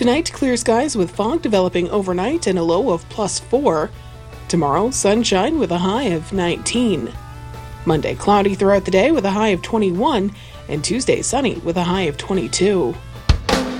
Tonight, clear skies with fog developing overnight and a low of +4. Tomorrow, sunshine with a high of 19. Monday, cloudy throughout the day with a high of 21, and Tuesday, sunny with a high of 22.